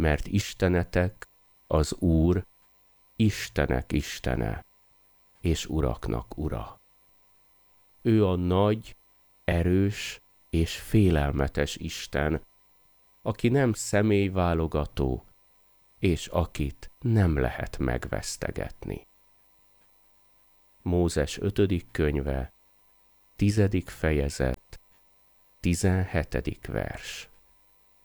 mert Istenetek az Úr, Istenek Istene, és uraknak ura. Ő a nagy, erős és félelmetes Isten, aki nem személyválogató, és akit nem lehet megvesztegetni. Mózes 5. könyve, 10. fejezet, 17. vers.